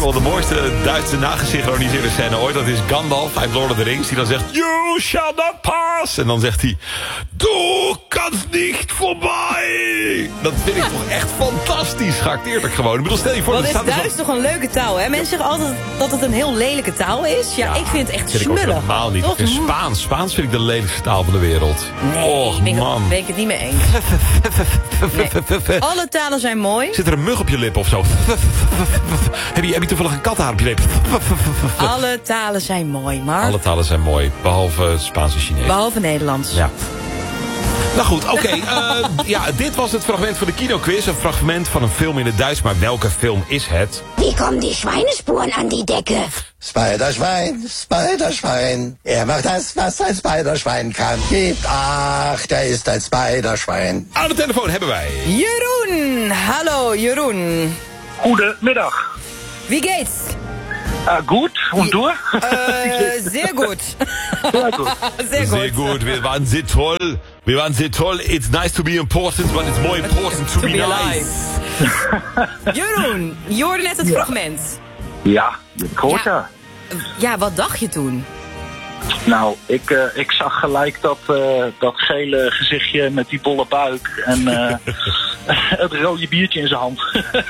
wel de mooiste Duitse nagesynchroniseerde scène ooit. Dat is Gandalf uit Lord of the Rings. Die dan zegt, you shall not pass. En dan zegt hij, du kannst nicht voorbij. Dat vind ik toch echt fantastisch. Geacteerd ook gewoon. Ik bedoel, stel je voor... Wat is Duits toch een leuke taal, hè? Mensen zeggen altijd dat het een heel lelijke taal is. Ja, ik vind het echt smullig. Helemaal niet. Ik vind Spaans vind ik de lelijkste taal van de wereld. Nee, Och, man. ben ik het niet mee eens. Nee. Alle talen zijn mooi. Zit er een mug op je lip of zo? Heb je toevallig een kattenhaar op je lip? Alle talen zijn mooi, maar... Alle talen zijn mooi, behalve Spaans en Chinees. Behalve Nederlands. Ja. Nou goed, oké. Dit was het fragment van de kinoquiz. Een fragment van een film in het Duits. Maar welke film is het? Wie komen die Schweinespuren aan die Decke? Spiderschwein, Spiderschwein, macht das, was ein Spiderschwein kann. Gebt acht, ist ein Spiderschwein. Aan de telefoon hebben wij... Jeroen! Hallo, Jeroen. Goedemiddag. Wie geht's? Gut, und du? Sehr gut. Sehr gut. Sehr gut, wir waren sehr toll. We waren sehr toll. It's nice to be important, but it's more important to be nice. Jeroen, je hoorde net het fragment. Ja, ik hoor je. Ja, wat dacht je toen? Nou, ik zag gelijk dat gele gezichtje met die bolle buik en het rode biertje in zijn hand.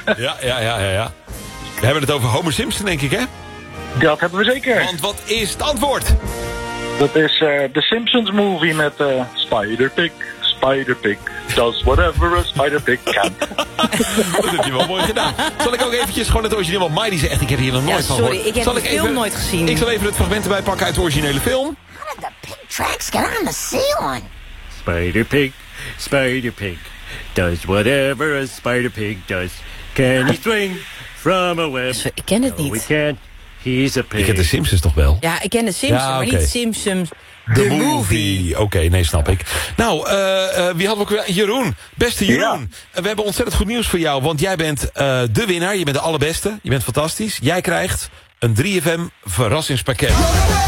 Ja. We hebben het over Homer Simpson, denk ik, hè? Dat hebben we zeker. Want wat is het antwoord? Dat is de Simpsons movie met Spider-Pig. Spider-Pig does whatever a Spider-Pig can. Dat heb je wel mooi gedaan. Zal ik ook eventjes gewoon het origineel, want Miley zegt, ik heb hier nog nooit van gehoord. Sorry, ik heb de film nooit gezien. Ik zal even het fragment erbij pakken uit de originele film. How did the pig tracks get on the ceiling? Spider-Pig, Spider-Pig, does whatever a Spider-Pig does. Can he swing from a web? Ik ken het niet. We can't. He's a pig. Ik ken de Simpsons toch wel? Ja, ik ken de Simpsons, maar niet Simpsons. The movie. Oké, nee, snap ik. Nou, wie hadden we ook weer? Jeroen. Beste Jeroen. Ja. We hebben ontzettend goed nieuws voor jou. Want jij bent de winnaar. Je bent de allerbeste. Je bent fantastisch. Jij krijgt een 3FM verrassingspakket.